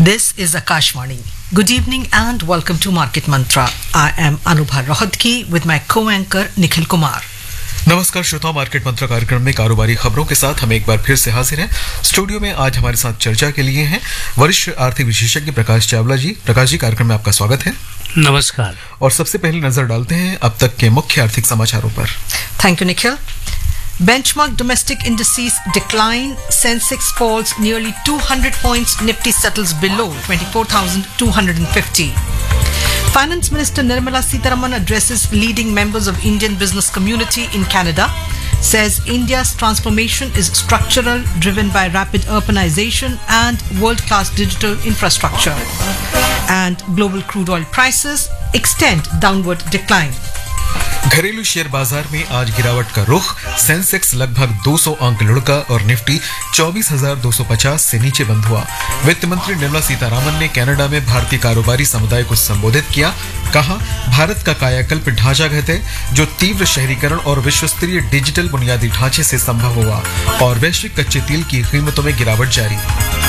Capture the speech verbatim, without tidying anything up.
This is Akashvani. Good evening and welcome to Market Mantra. I am Anubha Rohatgi with my co-anchor Nikhil Kumar. नमस्कार श्रोताओं, market मंत्र कार्यक्रम में कारोबारी खबरों के साथ हम एक बार फिर से हाजिर हैं। स्टूडियो में आज हमारे साथ चर्चा के लिए हैं वरिष्ठ आर्थिक विशेषज्ञ प्रकाश चावला जी। प्रकाश जी, कार्यक्रम में आपका स्वागत है। नमस्कार। और सबसे पहले नजर डालते हैं अब तक के मुख्य आर्थिक समाचारों पर। Thank you, Nikhil. Benchmark domestic indices decline. Sensex falls nearly two hundred points. Nifty settles below twenty-four thousand two hundred fifty. Finance Minister Nirmala Sitharaman addresses leading members of Indian business community in Canada. Says India's transformation is structural, driven by rapid urbanization and world-class digital infrastructure. And global crude oil prices extend downward decline. घरेलू share बाजार में आज गिरावट का रुख। Sensex लगभग दो सौ अंक लुढ़का और निफ्टी चौबीस हज़ार दो सौ पचास से नीचे बंद हुआ। वित्त मंत्री निर्मला सीतारामन ने कनाडा में भारतीय कारोबारी समुदाय को संबोधित किया। कहा, भारत का कायाकल्प ढांचागत है जो तीव्र शहरीकरण और विश्वस्तरीय डिजिटल बुनियादी ढांचे से संभव हुआ और वैश्विक कच्चे तेल की कीमतों में गिरावट जारी।